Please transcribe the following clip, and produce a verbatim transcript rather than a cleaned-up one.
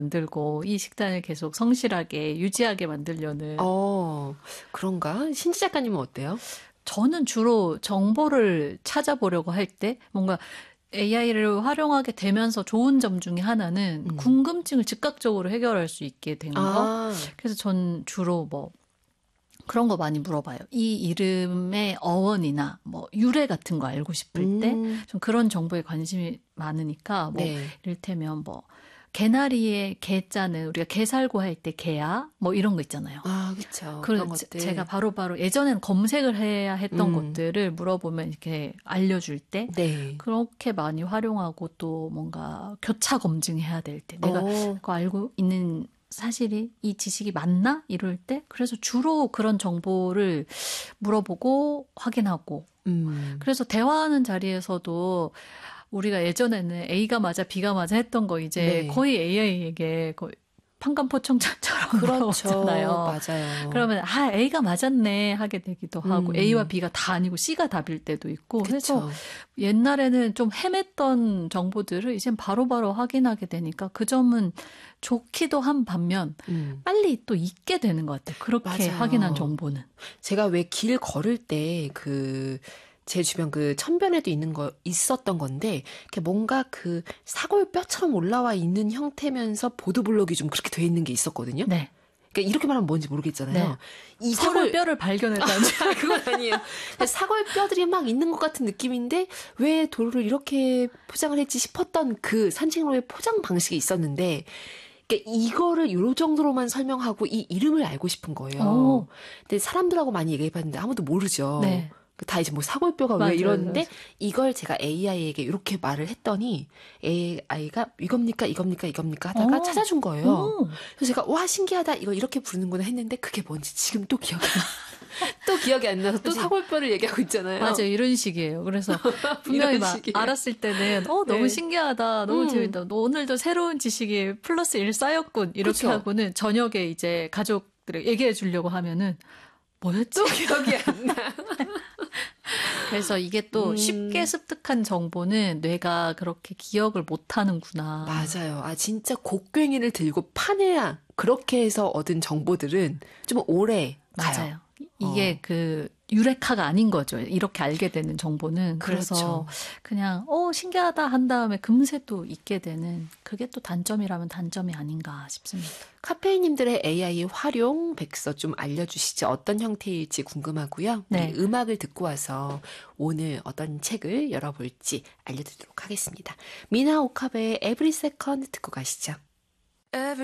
만들고 이 식단을 계속 성실하게 유지하게 만들려는. 어, 그런가? 신지 작가님은 어때요? 저는 주로 정보를 찾아보려고 할 때 뭔가 에이아이를 활용하게 되면서 좋은 점 중에 하나는 음. 궁금증을 즉각적으로 해결할 수 있게 된 거. 아. 그래서 전 주로 뭐 그런 거 많이 물어봐요. 이 이름의 어원이나 뭐 유래 같은 거 알고 싶을 때 음. 좀 그런 정보에 관심이 많으니까 뭐 네. 이를테면 뭐 개나리의 개자는 우리가 개 살고 할 때 개야 뭐 이런 거 있잖아요. 아, 그렇죠. 그 그런 것들. 제가 바로바로 예전에는 검색을 해야 했던 음. 것들을 물어보면 이렇게 알려줄 때 네. 그렇게 많이 활용하고 또 뭔가 교차 검증해야 될 때 내가 어. 그거 알고 있는 사실이 이 지식이 맞나? 이럴 때 그래서 주로 그런 정보를 물어보고 확인하고 음. 그래서 대화하는 자리에서도 우리가 예전에는 A가 맞아 B가 맞아 했던 거 이제 네. 거의 에이아이에게 거의 판감포청자처럼 그렇죠. 물어보잖아요. 맞아요. 그러면 아 A가 맞았네 하게 되기도 하고 음. A와 B가 다 아니고 C가 답일 때도 있고 그래서 그쵸. 옛날에는 좀 헤맸던 정보들을 이젠 바로바로 확인하게 되니까 그 점은 좋기도 한 반면 음. 빨리 또 잊게 되는 것 같아요. 그렇게 맞아요. 확인한 정보는. 제가 왜 길 걸을 때 그 제 주변 그 천변에도 있는 거 있었던 건데 이렇게 뭔가 그 사골뼈처럼 올라와 있는 형태면서 보도블록이 좀 그렇게 돼 있는 게 있었거든요. 네. 그러니까 이렇게 말하면 뭔지 모르겠잖아요. 네. 이거를 사골뼈를 발견했다는 아, 그건 아니에요. 사골뼈들이 막 있는 것 같은 느낌인데 왜 도로를 이렇게 포장을 했지 싶었던 그 산책로의 포장 방식이 있었는데 그러니까 이거를 요 정도로만 설명하고 이 이름을 알고 싶은 거예요. 오. 근데 사람들하고 많이 얘기해봤는데 아무도 모르죠. 네. 다 이제 뭐 사골뼈가 맞아요, 왜 이러는데 맞아요. 이걸 제가 에이아이에게 이렇게 말을 했더니 에이아이가 이겁니까 이겁니까 이겁니까 하다가 오. 찾아준 거예요. 오. 그래서 제가 와 신기하다 이거 이렇게 부르는구나 했는데 그게 뭔지 지금 또 기억이 또 기억이 안 나서 또 그치? 사골뼈를 얘기하고 있잖아요. 맞아요. 이런 식이에요. 그래서 분명히 막 식이에요. 알았을 때는 어 너무 네. 신기하다. 너무 음. 재밌다. 너 오늘도 새로운 지식이 플러스 일 쌓였군. 이렇게 그쵸? 하고는 저녁에 이제 가족들에게 얘기해 주려고 하면은 뭐였지? 또 기억이 안 나. 그래서 이게 또 음. 쉽게 습득한 정보는 뇌가 그렇게 기억을 못 하는구나. 맞아요. 아 진짜 곡괭이를 들고 파내야 그렇게 해서 얻은 정보들은 좀 오래 가요. 맞아요. 이게 어. 그 유레카가 아닌 거죠. 이렇게 알게 되는 정보는. 그래서 그렇죠. 그냥 어 신기하다 한 다음에 금세 또 잊게 되는 그게 또 단점이라면 단점이 아닌가 싶습니다. 카페인님들의 에이아이 활용 백서 좀 알려주시죠. 어떤 형태일지 궁금하고요. 네. 우리 음악을 듣고 와서 오늘 어떤 책을 열어볼지 알려드리도록 하겠습니다. 미나 오카베의 Every Second 듣고 가시죠.